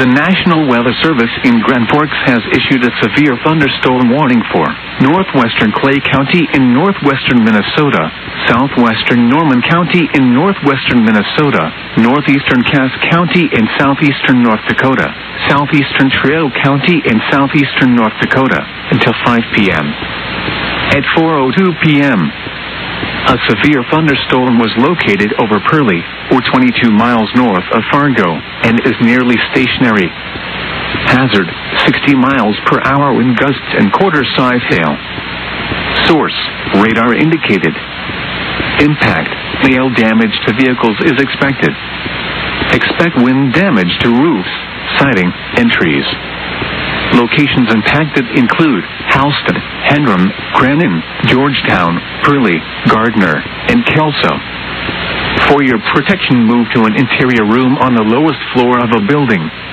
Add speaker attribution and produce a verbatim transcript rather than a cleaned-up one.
Speaker 1: The National Weather Service in Grand Forks has issued a severe thunderstorm warning for northwestern Clay County in northwestern Minnesota, southwestern Norman County in northwestern Minnesota, northeastern Cass County in southeastern North Dakota, southeastern Traill County in southeastern North Dakota, until five p.m. At four oh two p.m., a severe thunderstorm was located over Purley, or twenty-two miles north of Fargo, and is nearly stationary. Hazard, sixty miles per hour wind gusts and quarter-size hail. Source, radar indicated. Impact, hail damage to vehicles is expected. Expect wind damage to roofs, siding, and trees. Locations impacted include Halsted, Hendrum, Grannon, Georgetown, Purley, Gardner, and Kelso. For your protection, move to an interior room on the lowest floor of a building.